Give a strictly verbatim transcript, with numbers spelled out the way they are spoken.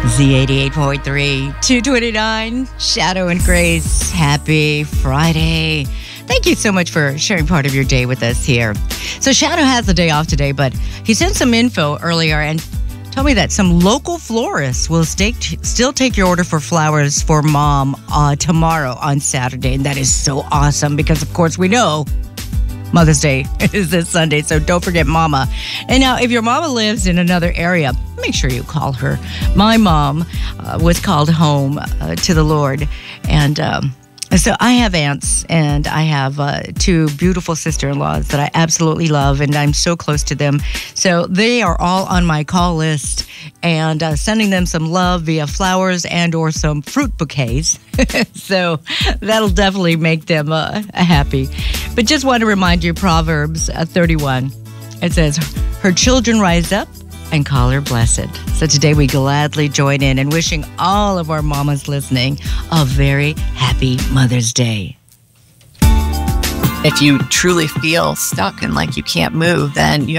Z eighty-eight point three, two twenty-nine, Shadow and Grace. Happy Friday. Thank you so much for sharing part of your day with us here. So Shadow has the day off today, but he sent some info earlier and told me that some local florists will stake, still take your order for flowers for mom uh, tomorrow on Saturday. And that is so awesome because, of course, we know Mother's Day is this Sunday, so don't forget Mama. And now, if your mama lives in another area, make sure you call her. My mom uh, was called home uh, to the Lord, and um, so I have aunts, and I have uh, two beautiful sister-in-laws that I absolutely love, and I'm so close to them. So they are all on my call list, and uh, sending them some love via flowers and or some fruit bouquets. So that'll definitely make them uh, happy. But just want to remind you, Proverbs uh, thirty-one, it says, her children rise up and call her blessed. So today we gladly join in and wishing all of our mamas listening a very happy Mother's Day. If you truly feel stuck and like you can't move, then you